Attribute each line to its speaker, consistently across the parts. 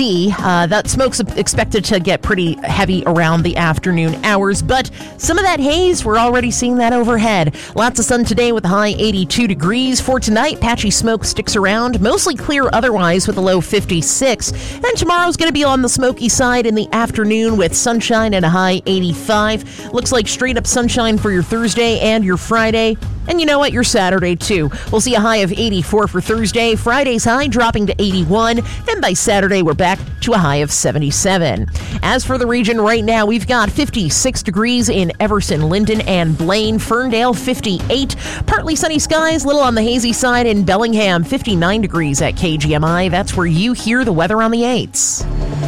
Speaker 1: see. That smoke's expected to get pretty heavy around the afternoon hours, but some of that haze, we're already seeing that overhead. Lots of sun today with a high 82 degrees. For tonight, patchy smoke sticks around, mostly clear otherwise with a low 56. And tomorrow's going to be on the smoky side in the afternoon with sunshine and a high 85. Looks like straight up sunshine for your Thursday and your Friday. And you know what? Your Saturday, too. We'll see a high of 84 for Thursday. Friday's high dropping to 81. And by Saturday, we're back to a high of 77. As for the region right now, we've got 56 degrees in Everson, Linden, and Blaine. Ferndale, 58. Partly sunny skies, little on the hazy side in Bellingham. 59 degrees at KGMI. That's where you hear the weather on the 8s.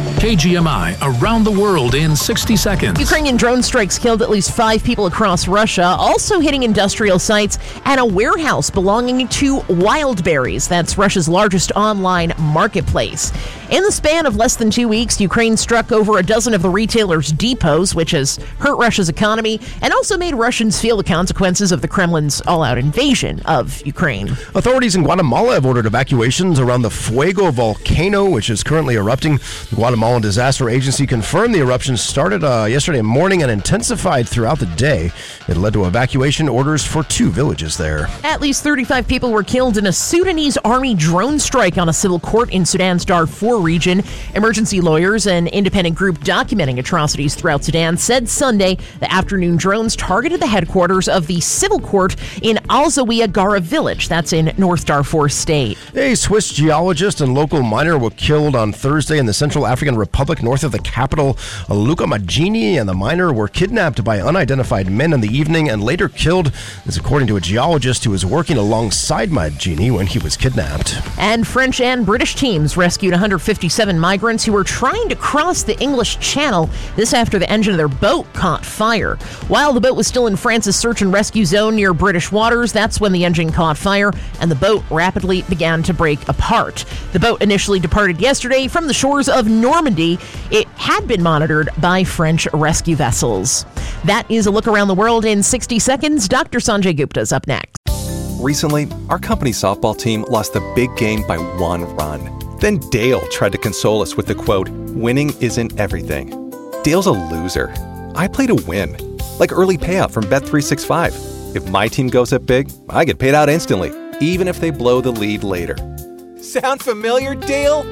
Speaker 2: KGMI around the world in 60 seconds.
Speaker 1: Ukrainian drone strikes killed at least 5 people across Russia, also hitting industrial sites and a warehouse belonging to Wildberries. That's Russia's largest online marketplace. In the span of less than 2 weeks, Ukraine struck over a dozen of the retailers' depots, which has hurt Russia's economy and also made Russians feel the consequences of the Kremlin's all-out invasion of Ukraine.
Speaker 3: Authorities in Guatemala have ordered evacuations around the Fuego volcano, which is currently erupting. The Guatemalan Disaster Agency confirmed the eruption started yesterday morning and intensified throughout the day. It led to evacuation orders for 2 villages there.
Speaker 1: At least 35 people were killed in a Sudanese army drone strike on a civil court in Sudan's Darfur region. Emergency lawyers, an independent group documenting atrocities throughout Sudan, said Sunday the afternoon drones targeted the headquarters of the civil court in Al Zawiya Gara village. That's in North Darfur state.
Speaker 3: A Swiss geologist and local miner were killed on Thursday in the Central African Republic north of the capital, Luka Magini, and the miner were kidnapped by unidentified men in the evening and later killed. This according to a geologist who was working alongside Magini when he was kidnapped.
Speaker 1: And French and British teams rescued 157 migrants who were trying to cross the English Channel. This after the engine of their boat caught fire. While the boat was still in France's search and rescue zone near British waters, that's when the engine caught fire and the boat rapidly began to break apart. The boat initially departed yesterday from the shores of Normandy. It had been monitored by French rescue vessels. That is a look around the world in 60 seconds. Dr. Sanjay Gupta is up next.
Speaker 4: Recently, our company's softball team lost the big game by 1 run. Then Dale tried to console us with the quote, "Winning isn't everything." Dale's a loser. I play to win, like early payout from Bet365. If my team goes up big, I get paid out instantly, even if they blow the lead later. Sound familiar, Dale?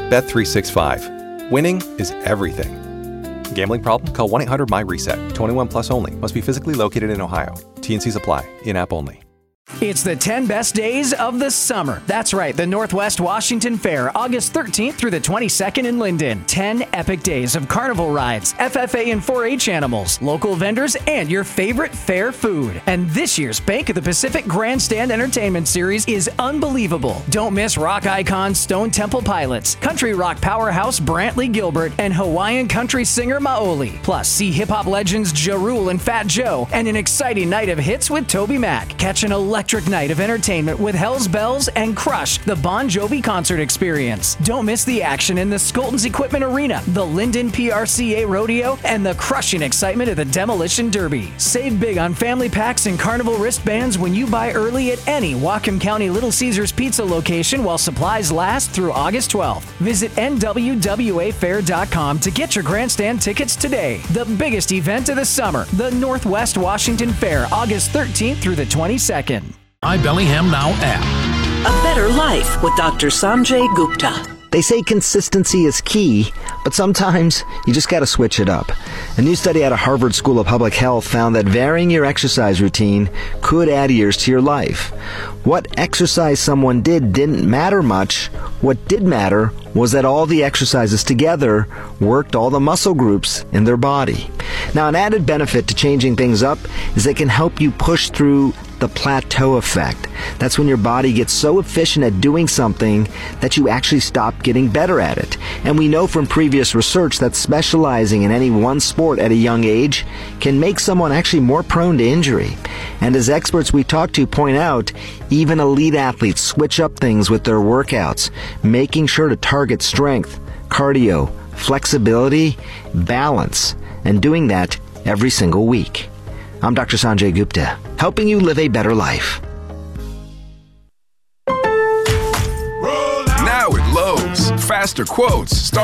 Speaker 4: Bet365. Winning is everything. Gambling problem? Call 1-800-MY-RESET. 21 plus only. Must be physically located in Ohio. T&Cs apply. In-app only.
Speaker 5: It's the 10 best days of the summer. That's right, the Northwest Washington Fair, August 13th through the 22nd in Linden. 10 epic days of carnival rides, FFA and 4-H animals, local vendors, and your favorite fair food. And this year's Bank of the Pacific Grandstand Entertainment Series is unbelievable. Don't miss rock icons Stone Temple Pilots, country rock powerhouse Brantley Gilbert, and Hawaiian country singer Maoli. Plus, see hip-hop legends Ja Rule and Fat Joe, and an exciting night of hits with Toby Mac. Catch an electric night of entertainment with Hell's Bells and Crush, the Bon Jovi concert experience. Don't miss the action in the Skolton's Equipment Arena, the Linden PRCA Rodeo, and the crushing excitement of the Demolition Derby. Save big on family packs and carnival wristbands when you buy early at any Whatcom County Little Caesars Pizza location while supplies last through August 12th. Visit nwwafair.com to get your grandstand tickets today. The biggest event of the summer, the Northwest Washington Fair, August 13th through the 22nd.
Speaker 2: iBellingham Now app.
Speaker 6: A better life with Dr. Sanjay Gupta.
Speaker 7: They say consistency is key, but sometimes you just got to switch it up. A new study out of Harvard School of Public Health found that varying your exercise routine could add years to your life. What exercise someone did didn't matter much. What did matter was that all the exercises together worked all the muscle groups in their body. Now, an added benefit to changing things up is they can help you push through the plateau effect. That's when your body gets so efficient at doing something that you actually stop getting better at it. And we know from previous research that specializing in any one sport at a young age can make someone actually more prone to injury. And as experts we talk to point out, even elite athletes switch up things with their workouts, making sure to target strength, cardio, flexibility, balance, and doing that every single week. I'm Dr. Sanjay Gupta, helping you live a better life.
Speaker 8: Now at Lowe's, faster quotes start